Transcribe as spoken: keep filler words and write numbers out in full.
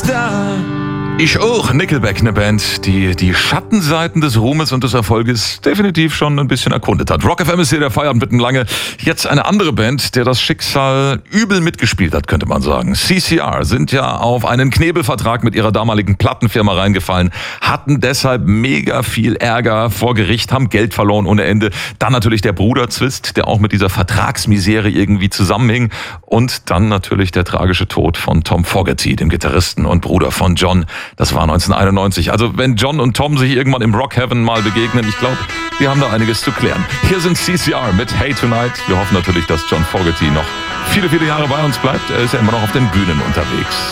Star. Ich auch, Nickelback, eine Band, die die Schattenseiten des Ruhmes und des Erfolges definitiv schon ein bisschen erkundet hat. Rock F M ist hier der Feierabend mitten lange. Jetzt eine andere Band, der das Schicksal übel mitgespielt hat, könnte man sagen. C C R sind ja auf einen Knebelvertrag mit ihrer damaligen Plattenfirma reingefallen, hatten deshalb mega viel Ärger vor Gericht, haben Geld verloren ohne Ende. Dann natürlich der Bruderzwist, der auch mit dieser Vertragsmisere irgendwie zusammenhing. Und dann natürlich der tragische Tod von Tom Fogerty, dem Gitarristen und Bruder von John. Das war neunzehnhunderteinundneunzig. Also wenn John und Tom sich irgendwann im Rock Heaven mal begegnen, ich glaube, wir haben da einiges zu klären. Hier sind C C R mit Hey Tonight. Wir hoffen natürlich, dass John Fogerty noch viele, viele Jahre bei uns bleibt. Er ist ja immer noch auf den Bühnen unterwegs.